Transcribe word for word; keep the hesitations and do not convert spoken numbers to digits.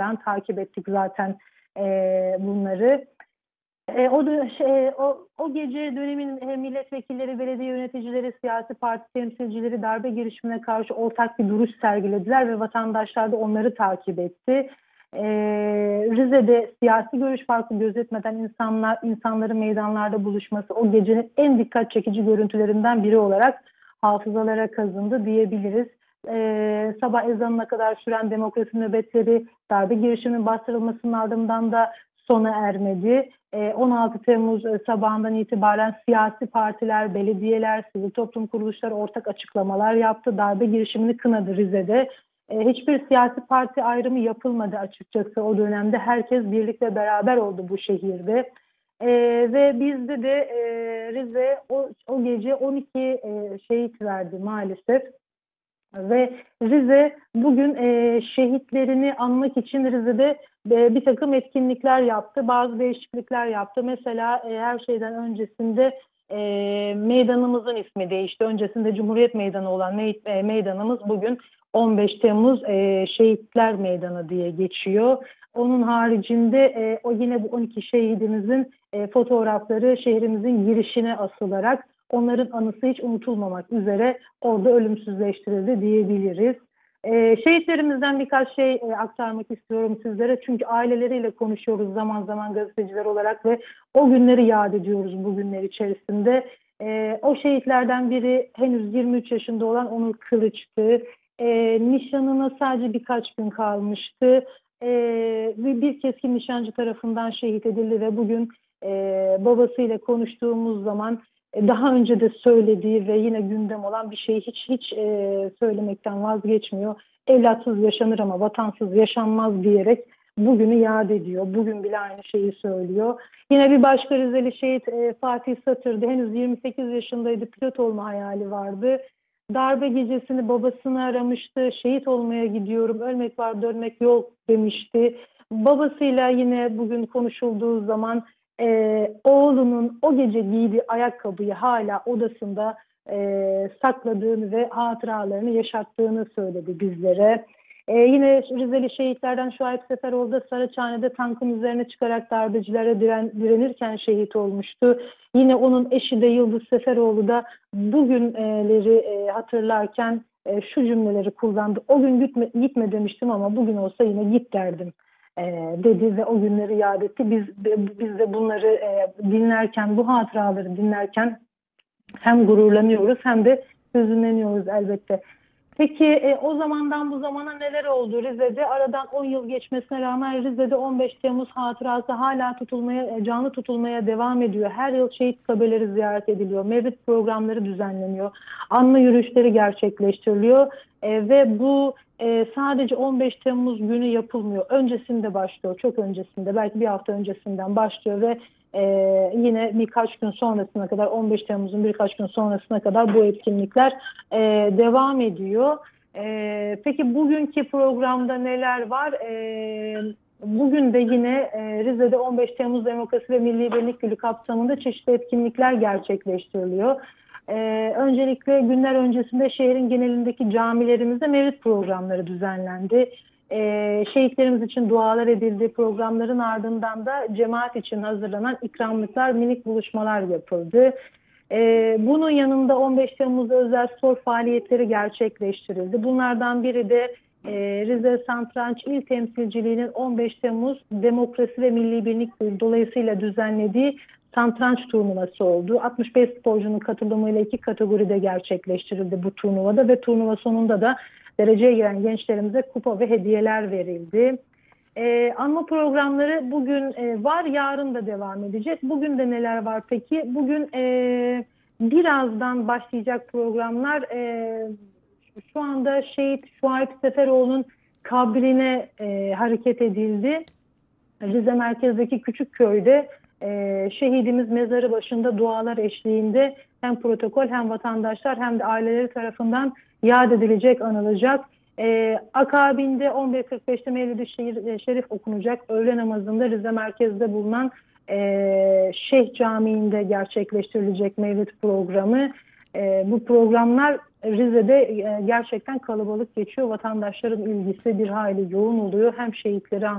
durmadan takip ettik zaten e, bunları. E, o, şey, o, o gece dönemin e, milletvekilleri, belediye yöneticileri, siyasi parti temsilcileri darbe girişimine karşı ortak bir duruş sergilediler ve vatandaşlar da onları takip etti. E, Rize'de siyasi görüş farkı gözetmeden insanlar insanların meydanlarda buluşması o gecenin en dikkat çekici görüntülerinden biri olarak hafızalara kazındı diyebiliriz. Ee, sabah ezanına kadar süren demokrasi nöbetleri darbe girişiminin bastırılmasının ardından da sona ermedi. Ee, on altı Temmuz sabahından itibaren siyasi partiler, belediyeler, sivil toplum kuruluşları ortak açıklamalar yaptı. Darbe girişimini kınadı Rize'de. Ee, hiçbir siyasi parti ayrımı yapılmadı açıkçası o dönemde. Herkes birlikte beraber oldu bu şehirde. Ee, ve bizde de e, Rize o, o gece on iki e, şehit verdi maalesef. Ve Rize bugün e, şehitlerini anmak için Rize'de e, bir takım etkinlikler yaptı. Bazı değişiklikler yaptı. Mesela e, her şeyden öncesinde e, meydanımızın ismi değişti. Öncesinde Cumhuriyet Meydanı olan me e, meydanımız bugün on beş Temmuz e, Şehitler Meydanı diye geçiyor. Onun haricinde e, o yine bu on iki şehidimizin e, fotoğrafları şehrimizin girişine asılarak onların anısı hiç unutulmamak üzere orada ölümsüzleştirildi diyebiliriz. Ee, şehitlerimizden birkaç şey e, aktarmak istiyorum sizlere. Çünkü aileleriyle konuşuyoruz zaman zaman gazeteciler olarak ve o günleri yad ediyoruz bu günler içerisinde. Ee, o şehitlerden biri henüz yirmi üç yaşında olan Onur Kılıç'tı. Ee, nişanına sadece birkaç gün kalmıştı. Ee, bir keskin nişancı tarafından şehit edildi ve bugün e, babasıyla konuştuğumuz zaman daha önce de söylediği ve yine gündem olan bir şeyi hiç hiç e, söylemekten vazgeçmiyor. Evlatsız yaşanır ama vatansız yaşanmaz diyerek bugünü yad ediyor. Bugün bile aynı şeyi söylüyor. Yine bir başka Rizeli şehit e, Fatih Satır'dı. Henüz yirmi sekiz yaşındaydı. Pilot olma hayali vardı. Darbe gecesini babasını aramıştı. Şehit olmaya gidiyorum. Ölmek var, dönmek yok demişti. Babasıyla yine bugün konuşulduğu zaman Ee, oğlunun o gece giydiği ayakkabıyı hala odasında e, sakladığını ve hatıralarını yaşattığını söyledi bizlere. Ee, yine Rizeli şehitlerden Şuayb Seferoğlu da Saraçhane'de tankın üzerine çıkarak darbecilere diren, direnirken şehit olmuştu. Yine onun eşi de Yıldız Seferoğlu da bugünleri e, hatırlarken e, şu cümleleri kullandı. O gün gitme, gitme demiştim ama bugün olsa yine git derdim dedi ve o günleri yad etti. Biz, biz de bunları e, dinlerken, bu hatıraları dinlerken hem gururlanıyoruz hem de hüzünleniyoruz elbette. Peki e, o zamandan bu zamana neler oldu Rize'de? Aradan on yıl geçmesine rağmen Rize'de on beş Temmuz hatırası hala tutulmaya, canlı tutulmaya devam ediyor. Her yıl şehit kabeleri ziyaret ediliyor. Mevlid programları düzenleniyor. Anma yürüyüşleri gerçekleştiriliyor. E, ve bu e, sadece on beş Temmuz günü yapılmıyor. Öncesinde başlıyor, çok öncesinde, belki bir hafta öncesinden başlıyor ve e, yine birkaç gün sonrasına kadar, on beş Temmuz'un birkaç gün sonrasına kadar bu etkinlikler e, devam ediyor. E, peki bugünkü programda neler var? E, bugün de yine e, Rize'de on beş Temmuz Demokrasi ve Milli Birlik Günü kapsamında çeşitli etkinlikler gerçekleştiriliyor. Ee, öncelikle günler öncesinde şehrin genelindeki camilerimizde mevlid programları düzenlendi. Ee, şehitlerimiz için dualar edildi. Programların ardından da cemaat için hazırlanan ikramlıklar, minik buluşmalar yapıldı. Ee, bunun yanında on beş Temmuz'da özel spor faaliyetleri gerçekleştirildi. Bunlardan biri de e, Rize Satranç İl Temsilciliği'nin on beş Temmuz Demokrasi ve Milli Birlik Günü dolayısıyla düzenlediği satranç turnuvası oldu. altmış beş sporcunun katılımıyla iki kategoride gerçekleştirildi bu turnuvada ve turnuva sonunda da dereceye giren gençlerimize kupa ve hediyeler verildi. Ee, anma programları bugün e, var, yarın da devam edecek. Bugün de neler var peki? Bugün e, birazdan başlayacak programlar e, şu anda şehit Şuayb Seferoğlu'nun kabrine e, hareket edildi. Rize merkezdeki küçük köyde Ee, şehidimiz mezarı başında dualar eşliğinde hem protokol hem vatandaşlar hem de aileleri tarafından yad edilecek, anılacak. Ee, akabinde on bir kırk beşte Mevlid-i Şerif okunacak. Öğle namazında Rize merkezde bulunan e, Şeyh Camii'nde gerçekleştirilecek Mevlid programı. E, bu programlar Rize'de e, gerçekten kalabalık geçiyor. Vatandaşların ilgisi bir hayli yoğun oluyor. Hem şehitleri